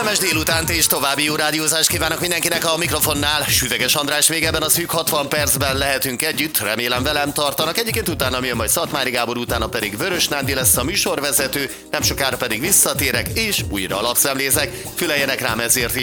Kellemes délutánt és további jó rádiózást kívánok mindenkinek a mikrofonnál. Süveges András még ebben a szűk 60 percben lehetünk együtt. Remélem velem tartanak. Egyébként utána jön majd Szatmári Gábor, utána pedig Vörös Nándi lesz a műsorvezető. Nem sokára pedig visszatérek és újra alapszemlézek. Füleljenek rám ezért